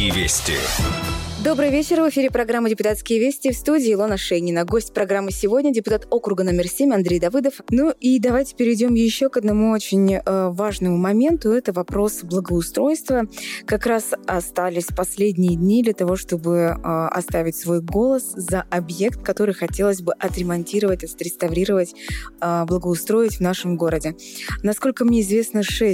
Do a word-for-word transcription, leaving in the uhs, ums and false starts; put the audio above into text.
Депутатские вести. Добрый вечер. В эфире программа «Депутатские вести», в студии Илона Шейнина. Гость программы сегодня — депутат округа номер семь Андрей Давыдов. Ну и давайте перейдем еще к одному очень э, важному моменту. Это вопрос благоустройства. Как раз остались последние дни для того, чтобы э, оставить свой голос за объект, который хотелось бы отремонтировать, отреставрировать, э, благоустроить в нашем городе. Насколько мне известно, шесть